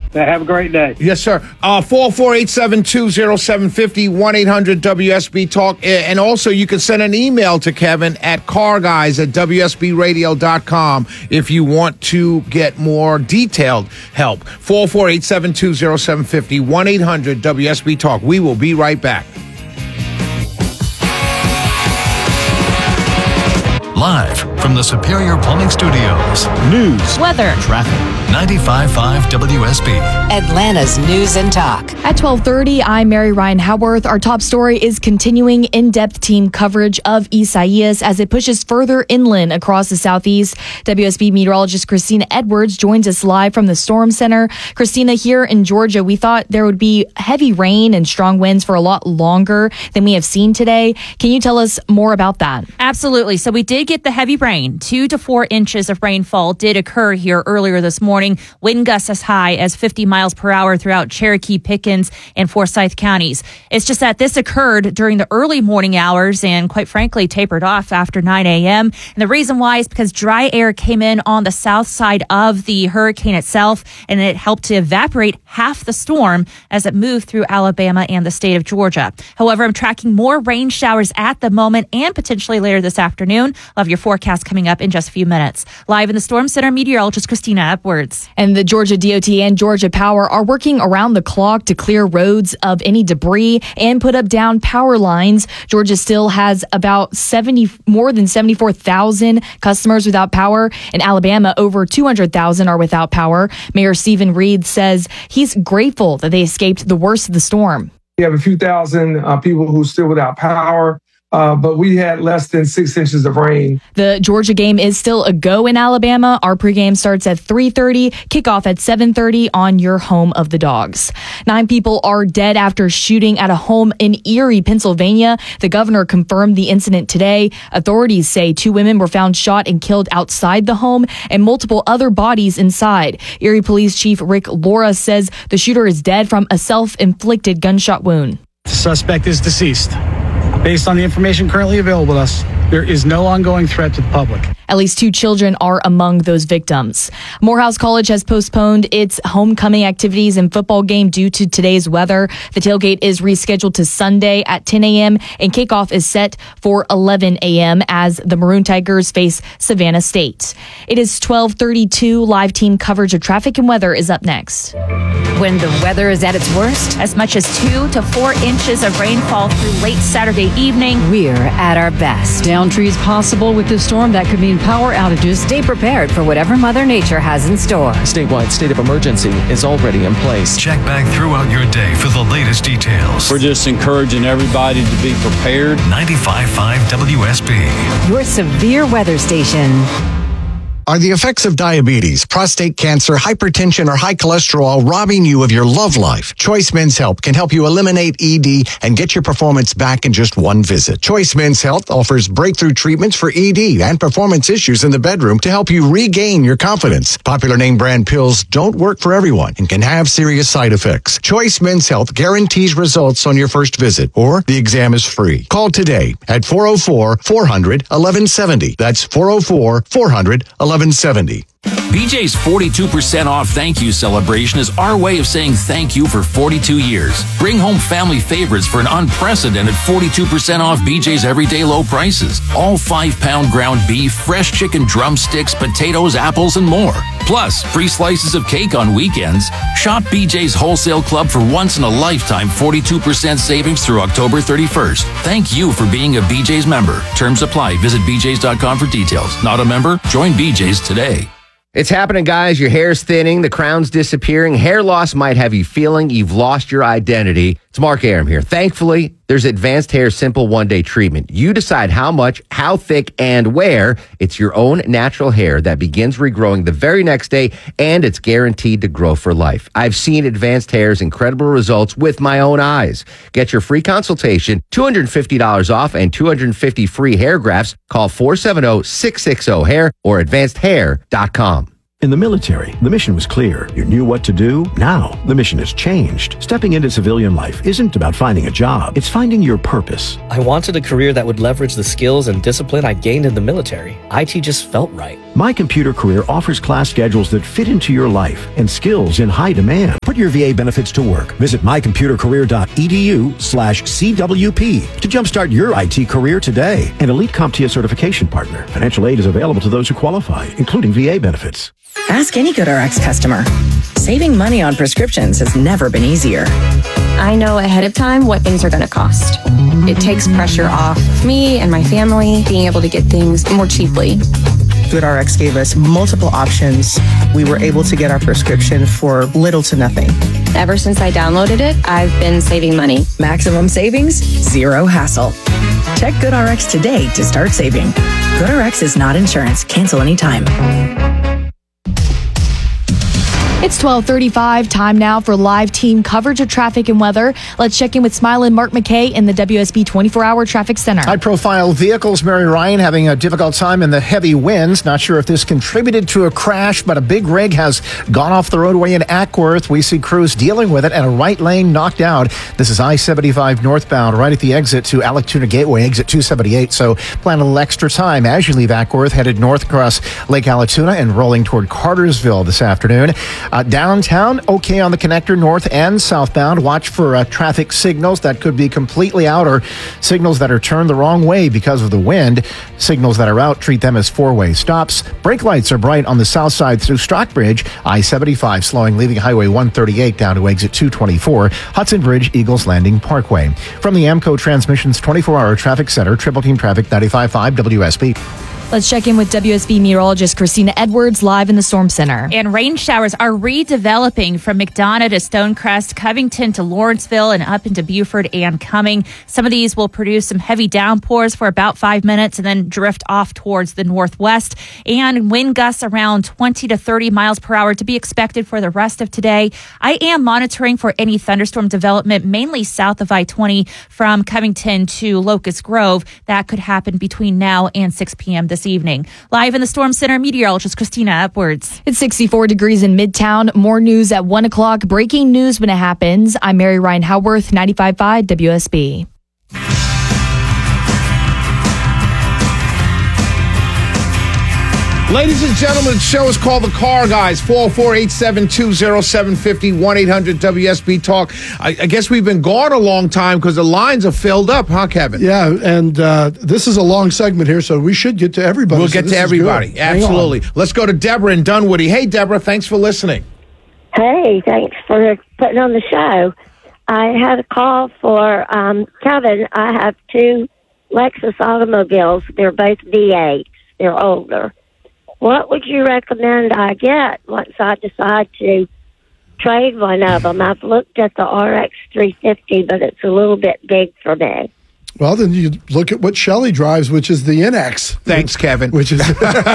Have a great day. Yes, sir. 448-720-0750, 1-800-WSB-TALK. And also, you can send an email to Kevin at carguys@WSBradio.com if you want to get more detailed help. 448-720-0750, 1-800-WSB-TALK. We will be right back. Live from the Superior Plumbing Studios. News, weather, traffic. 95.5 WSB. Atlanta's News and Talk. At 12:30, I'm Mary Ryan Howarth. Our top story is continuing in-depth team coverage of Isaias as it pushes further inland across the southeast. WSB meteorologist Christina Edwards joins us live from the Storm Center. Christina, here in Georgia, we thought there would be heavy rain and strong winds for a lot longer than we have seen today. Can you tell us more about that? Absolutely. So we did get the heavy rain. 2 to 4 inches of rainfall did occur here earlier this morning. Wind gusts as high as 50 miles per hour throughout Cherokee, Pickens, and Forsyth counties. It's just that this occurred during the early morning hours and, quite frankly, tapered off after 9 a.m. And the reason why is because dry air came in on the south side of the hurricane itself, and it helped to evaporate half the storm as it moved through Alabama and the state of Georgia. However, I'm tracking more rain showers at the moment and potentially later this afternoon. I'll have your forecast coming up in just a few minutes. Live in the Storm Center, meteorologist Christina Edwards. And the Georgia DOT and Georgia Power are working around the clock to clear roads of any debris and put up down power lines. Georgia still has about more than 74,000 customers without power. In Alabama, over 200,000 are without power. Mayor Stephen Reed says he's grateful that they escaped the worst of the storm. We have a few thousand people who are still without power. But we had less than 6 inches of rain. The Georgia game is still a go in Alabama. Our pregame starts at 3:30, kickoff at 7:30 on your home of the Dogs. 9 people are dead after shooting at a home in Erie, Pennsylvania. The governor confirmed the incident today. Authorities say 2 women were found shot and killed outside the home and multiple other bodies inside. Erie Police Chief Rick Laura says the shooter is dead from a self-inflicted gunshot wound. The suspect is deceased. Based on the information currently available to us, there is no ongoing threat to the public. At least 2 children are among those victims. Morehouse College has postponed its homecoming activities and football game due to today's weather. The tailgate is rescheduled to Sunday at 10 a.m. and kickoff is set for 11 a.m. as the Maroon Tigers face Savannah State. It is 12:32. Live team coverage of traffic and weather is up next. When the weather is at its worst, as much as 2 to 4 inches of rainfall through late Saturday evening, we're at our best. Down trees possible with this storm. That could mean power outages. Stay prepared for whatever Mother Nature has in store. Statewide state of emergency is already in place. Check back throughout your day for the latest details. We're just encouraging everybody to be prepared. 95.5 WSB. Your severe weather station. Are the effects of diabetes, prostate cancer, hypertension, or high cholesterol robbing you of your love life? Choice Men's Health can help you eliminate ED and get your performance back in just one visit. Choice Men's Health offers breakthrough treatments for ED and performance issues in the bedroom to help you regain your confidence. Popular name brand pills don't work for everyone and can have serious side effects. Choice Men's Health guarantees results on your first visit, or the exam is free. Call today at 404-400-1170. That's 404-400-1170. BJ's 42% off thank you celebration is our way of saying thank you for 42 years. Bring home family favorites for an unprecedented 42% off BJ's everyday low prices. All 5-pound ground beef, fresh chicken drumsticks, potatoes, apples, and more. Plus, free slices of cake on weekends. Shop BJ's Wholesale Club for once-in-a-lifetime 42% savings through October 31st. Thank you for being a BJ's member. Terms apply. Visit bjs.com for details. Not a member? Join BJ's today. It's happening, guys. Your hair's thinning, the crown's disappearing. Hair loss might have you feeling you've lost your identity. It's Mark Arum here. Thankfully, there's Advanced Hair Simple One-Day Treatment. You decide how much, how thick, and where. It's your own natural hair that begins regrowing the very next day, and it's guaranteed to grow for life. I've seen Advanced Hair's incredible results with my own eyes. Get your free consultation, $250 off, and 250 free hair grafts. Call 470-660-HAIR or advancedhair.com. In the military, the mission was clear. You knew what to do. Now, the mission has changed. Stepping into civilian life isn't about finding a job. It's finding your purpose. I wanted a career that would leverage the skills and discipline I gained in the military. IT just felt right. My Computer Career offers class schedules that fit into your life and skills in high demand. Put your VA benefits to work. Visit mycomputercareer.edu/CWP to jumpstart your IT career today. An elite CompTIA certification partner. Financial aid is available to those who qualify, including VA benefits. Ask any GoodRx customer. Saving money on prescriptions has never been easier. I know ahead of time what things are going to cost. It takes pressure off me and my family being able to get things more cheaply. GoodRx gave us multiple options. We were able to get our prescription for little to nothing. Ever since I downloaded it, I've been saving money. Maximum savings, zero hassle. Check GoodRx today to start saving. GoodRx is not insurance. Cancel anytime. It's 12:35. Time now for live team coverage of traffic and weather. Let's check in with Smilin' Mark McKay in the WSB 24-hour traffic center. High-profile vehicles. Mary Ryan having a difficult time in the heavy winds. Not sure if this contributed to a crash, but a big rig has gone off the roadway in Ackworth. We see crews dealing with it and a right lane knocked out. This is I-75 northbound right at the exit to Allectuna Gateway, exit 278. So plan a little extra time as you leave Ackworth, headed north across Lake Allectuna and rolling toward Cartersville this afternoon. Downtown, okay on the connector north and southbound. Watch for traffic signals that could be completely out or signals that are turned the wrong way because of the wind. Signals that are out, treat them as four-way stops. Brake lights are bright on the south side through Stockbridge. I-75 slowing, leaving Highway 138 down to exit 224. Hudson Bridge, Eagles Landing Parkway. From the AMCO Transmissions 24-hour traffic center, Triple Team Traffic 95.5 WSB. Let's check in with WSB meteorologist Christina Edwards live in the Storm Center. And rain showers are redeveloping from McDonough to Stonecrest, Covington to Lawrenceville, and up into Buford and Cumming. Some of these will produce some heavy downpours for about 5 minutes and then drift off towards the northwest. And wind gusts around 20 to 30 miles per hour to be expected for the rest of today. I am monitoring for any thunderstorm development, mainly south of I-20 from Covington to Locust Grove. That could happen between now and 6 p.m. this evening. Live in the Storm Center, meteorologist Christina Edwards. It's 64 degrees in Midtown. More news at 1 o'clock. Breaking news when it happens. I'm Mary Ryan Howarth, 95.5 WSB. Ladies and gentlemen, the show is called The Car Guys. 404-872-0750, 1-800-WSB Talk. I guess we've been gone a long time because the lines are filled up, huh, Kevin? Yeah, and this is a long segment here, so we should get to everybody. We'll get to everybody. Absolutely. Let's go to Deborah in Dunwoody. Hey, Deborah, thanks for listening. Hey, thanks for putting on the show. I had a call for Kevin. I have two Lexus automobiles. They're both V8s. They're older. What would you recommend I get once I decide to trade one of them? I've looked at the RX 350, but it's a little bit big for me. Well, then you look at what Shelley drives, which is the NX. Thanks, Kevin. Which is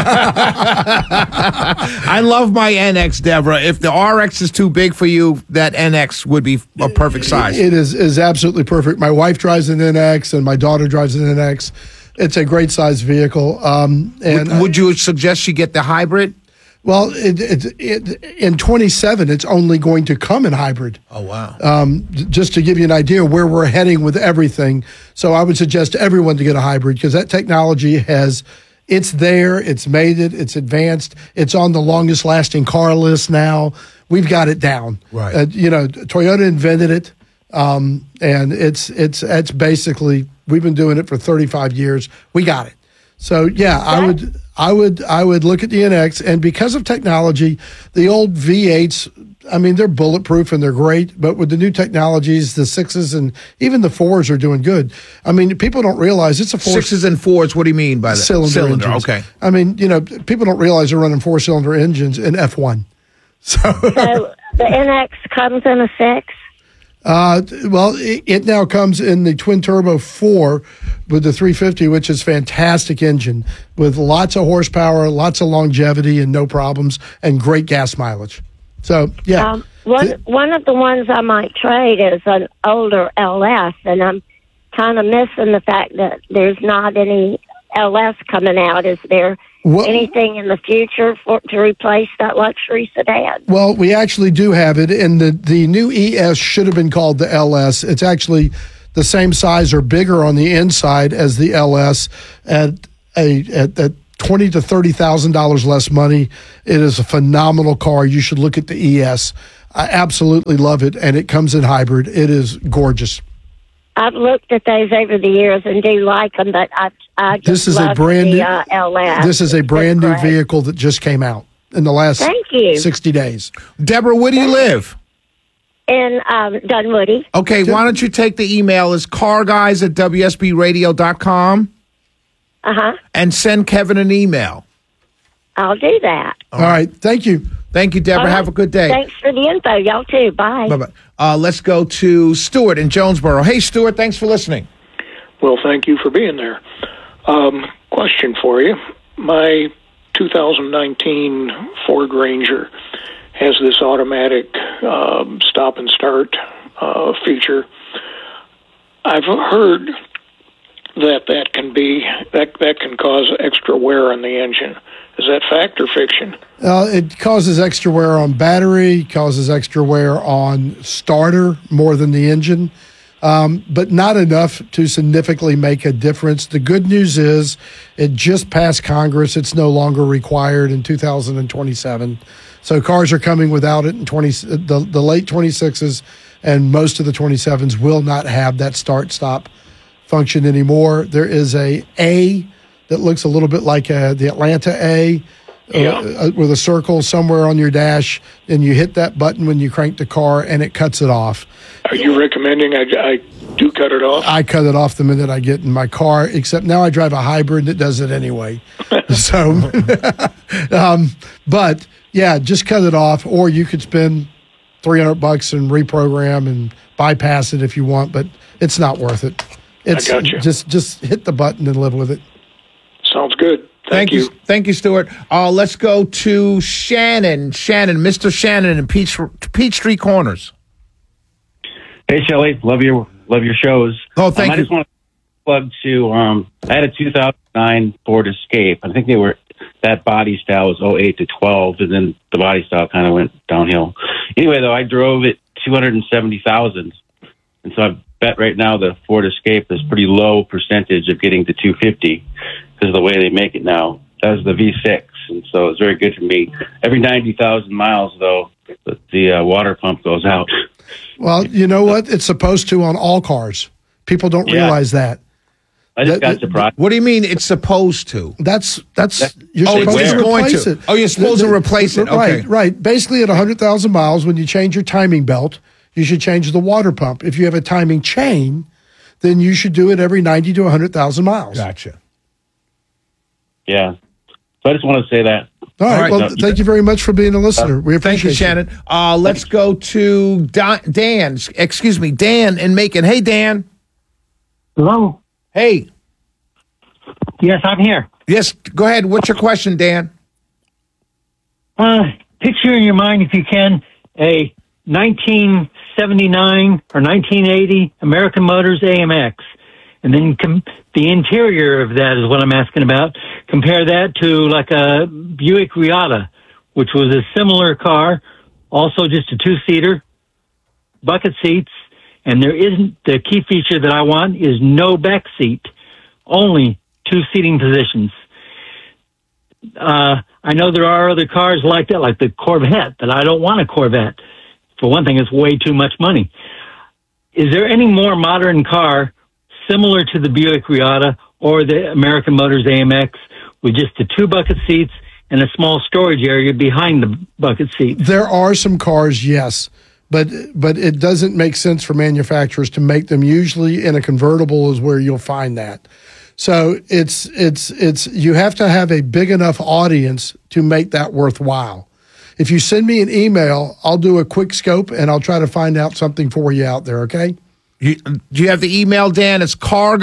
I love my NX, Deborah. If the RX is too big for you, that NX would be a perfect size. It is absolutely perfect. My wife drives an NX, and my daughter drives an NX. It's a great size vehicle. And would you suggest she get the hybrid? Well, in 27, it's only going to come in hybrid. Oh, wow. Just to give you an idea where we're heading with everything. So I would suggest everyone to get a hybrid because that technology it's there, it's made it, it's advanced, it's on the longest lasting car list now. We've got it down. Right. Toyota invented it. And it's basically, we've been doing it for 35 years. We got it. So yeah, I would look at the NX, and because of technology, the old V8s, I mean, they're bulletproof and they're great, but with the new technologies, the 6s and even the 4s are doing good. I mean, people don't realize it's a 6s and 4s. What do you mean by that? Cylinder. Okay. I mean, people don't realize they're running 4-cylinder engines in F1. So the NX comes in a 6? Well, it now comes in the twin turbo 4 with the 350, which is fantastic engine with lots of horsepower, lots of longevity, and no problems, and great gas mileage. So, yeah. One of the ones I might trade is an older LS, and I'm kind of missing the fact that there's not any LS coming out. Is there anything in the future to replace that luxury sedan? Well, we actually do have it, and the new ES should have been called the LS. It's actually the same size or bigger on the inside as the LS at $20,000 to $30,000 less money. It is a phenomenal car. You should look at the ES. I absolutely love it, and it comes in hybrid. It is gorgeous. I've looked at those over the years and do like them, but I just This is a love brand the, new. LS. This is a brand new That's great. vehicle that just came out in the last Thank you. 60 days. Deborah, where do you live? In Dunwoody. Okay, why don't you take the email? It's carguys@wsbradio.com and send Kevin an email. I'll do that. All right. Thank you. Thank you, Deborah. All right. Have a good day. Thanks for the info. Y'all too. Bye. Bye-bye. Let's go to Stuart in Jonesboro. Hey, Stuart, thanks for listening. Well, thank you for being there. Question for you. My 2019 Ford Ranger has this automatic stop and start feature. I've heard that can cause extra wear on the engine. Is that fact or fiction? It causes extra wear on battery, causes extra wear on starter more than the engine, but not enough to significantly make a difference. The good news is it just passed Congress. It's no longer required in 2027. So cars are coming without it in the late 26s, and most of the 27s will not have that start-stop function anymore. There is a that looks a little bit like the Atlanta A, with a circle somewhere on your dash, and you hit that button when you crank the car, and it cuts it off. Are you recommending I do cut it off? I cut it off the minute I get in my car, except now I drive a hybrid that does it anyway. So, but yeah, just cut it off, or you could spend $300 and reprogram and bypass it if you want, but it's not worth it. It's I got you. Just hit the button and live with it. Sounds good. Thank you. Thank you, Stuart. Let's go to Shannon. Mr. Shannon in Peachtree Corners. Hey, Shelley. Love your shows. Oh, thank I you. just want to plug to, I had a 2009 Ford Escape. I think that body style was 08 to 12, and then the body style kind of went downhill. Anyway, though, I drove it 270,000, and so I bet right now the Ford Escape is pretty low percentage of getting to 250 because of the way they make it now. That was the V6, and so it's very good for me. Every 90,000 miles, though, the water pump goes out. Well, you know what? It's supposed to on all cars. People don't realize that. I just got surprised. What do you mean it's supposed to? That's it's you're supposed to going replace to. it. Oh, you're supposed to replace it. Okay. Right. Basically, at 100,000 miles, when you change your timing belt, you should change the water pump. If you have a timing chain, then you should do it every 90 to 100,000 miles. Gotcha. Yeah. So I just want to say that. All right. Well, thank you very much for being a listener. We appreciate Thank you, Shannon. Let's go to Dan. Excuse me, Dan in Macon. Hey, Dan. Hello. Hey. Yes, I'm here. Yes, go ahead. What's your question, Dan? Picture in your mind, if you can, a 1979 or 1980 American Motors AMX. And then the interior of that is what I'm asking about. Compare that to like a Buick Riata, which was a similar car, also just a two-seater, bucket seats, and there isn't, the key feature that I want is no back seat, only two seating positions. I know there are other cars like that, like the Corvette, but I don't want a Corvette. For one thing, it's way too much money. Is there any more modern car similar to the Buick Riata or the American Motors AMX with just the two bucket seats and a small storage area behind the bucket seat? There are some cars, yes, but it doesn't make sense for manufacturers to make them. Usually in a convertible is where you'll find that. So it's you have to have a big enough audience to make that worthwhile. If you send me an email, I'll do a quick scope and I'll try to find out something for you out there, okay? Do you have the email, Dan? It's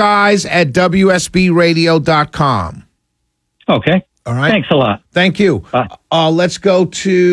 carguys@wsbradio.com. Okay. All right. Thanks a lot. Thank you. Let's go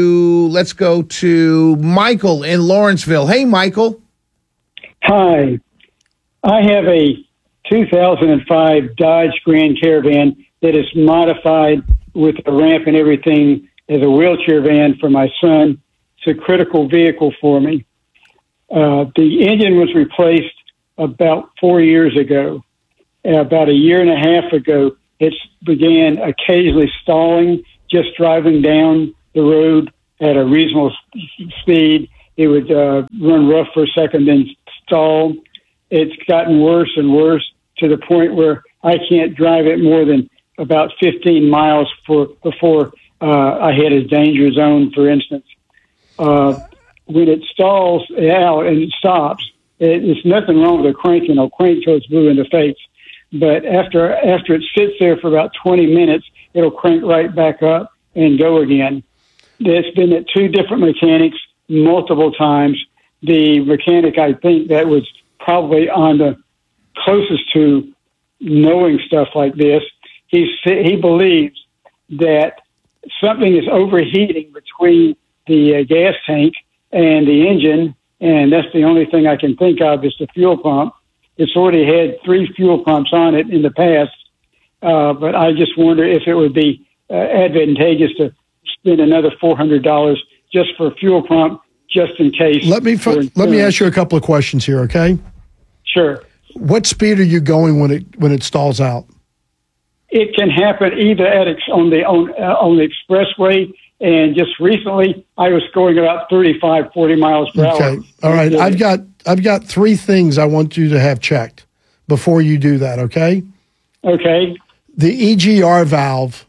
to Michael in Lawrenceville. Hey, Michael. Hi. I have a 2005 Dodge Grand Caravan that is modified with a ramp and everything as a wheelchair van for my son. It's a critical vehicle for me. The engine was replaced about 4 years ago. About a year and a half ago, it began occasionally stalling, just driving down the road at a reasonable speed. It would run rough for a second, then stall. It's gotten worse and worse to the point where I can't drive it more than about 15 miles before I hit a danger zone, for instance. When it stalls out and it stops, there's nothing wrong with the crank, and I'll crank till it's blue in the face. But after it sits there for about 20 minutes, it'll crank right back up and go again. It's been at 2 different mechanics multiple times. The mechanic, I think, that was probably on the closest to knowing stuff like this, he believes that something is overheating between the gas tank and the engine, and that's the only thing I can think of is the fuel pump. It's already had 3 fuel pumps on it in the past, but I just wonder if it would be advantageous to spend another $400 just for a fuel pump, just in case. Let me ask you a couple of questions here, okay? Sure. What speed are you going when it stalls out? It can happen either on the expressway, and just recently I was going about 35, 40 miles per hour. Okay. All right. I've got 3 things I want you to have checked before you do that, okay? Okay. The EGR valve.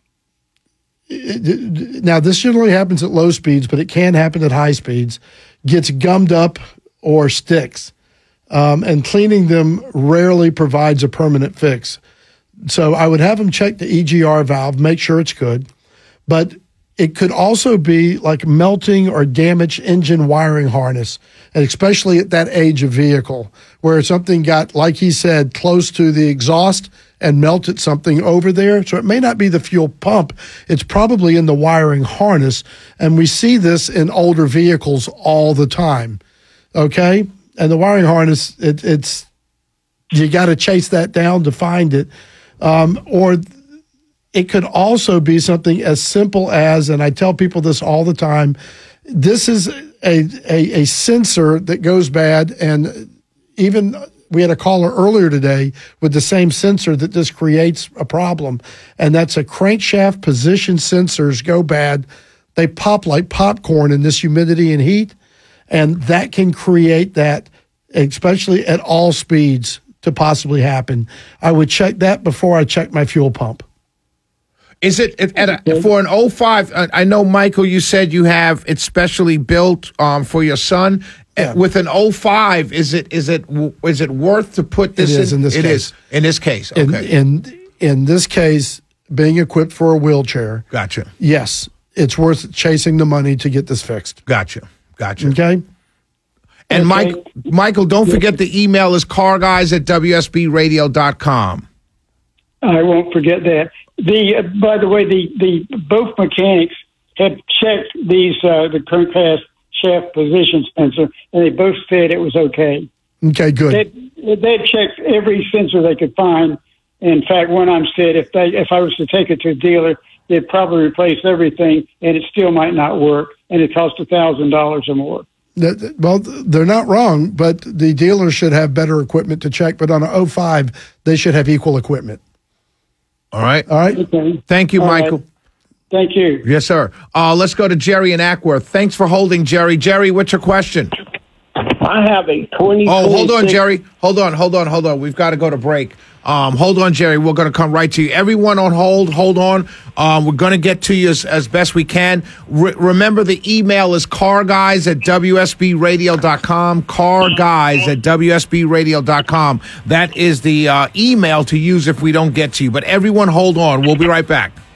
Now, this generally happens at low speeds, but it can happen at high speeds. Gets gummed up or sticks. And cleaning them rarely provides a permanent fix. So I would have them check the EGR valve, make sure it's good. But it could also be like melting or damaged engine wiring harness, and especially at that age of vehicle, where something got, like he said, close to the exhaust and melted something over there. So it may not be the fuel pump. It's probably in the wiring harness. And we see this in older vehicles all the time. Okay? And the wiring harness, it's you got to chase that down to find it. Or it could also be something as simple as, and I tell people this all the time, this is a sensor that goes bad. And even we had a caller earlier today with the same sensor that this creates a problem. And that's a crankshaft position sensors go bad. They pop like popcorn in this humidity and heat. And that can create that, especially at all speeds, to possibly happen. I would check that before I check my fuel pump. Is it for an 05? I know, Michael, you said you have it specially built for your son. Yeah. With an 05, is it worth to put this in? In this case. It is in this case. Okay. In this case, being equipped for a wheelchair. Gotcha. Yes, it's worth chasing the money to get this fixed. Gotcha. Okay. And Michael, don't forget the email is carguys@wsbradio.com. I won't forget that. By the way, the both mechanics have checked the crankshaft position sensor, and they both said it was okay. Okay, good. They checked every sensor they could find. In fact, one of them said if I was to take it to a dealer, they'd probably replace everything, and it still might not work, and it costs $1,000 or more. Well, they're not wrong, but the dealer should have better equipment to check. But on an 05, they should have equal equipment. All right. Okay. Thank you, Michael. Right. Thank you. Yes, sir. Let's go to Jerry in Ackworth. Thanks for holding, Jerry. Jerry, what's your question? I have a 20. Oh, hold on, Jerry. Hold on. We've got to go to break. Hold on, Jerry. We're going to come right to you. Everyone on hold. Hold on. We're going to get to you as best we can. Remember, the email is carguys@wsbradio.com. Carguys@wsbradio.com. That is the email to use if we don't get to you. But everyone, hold on. We'll be right back.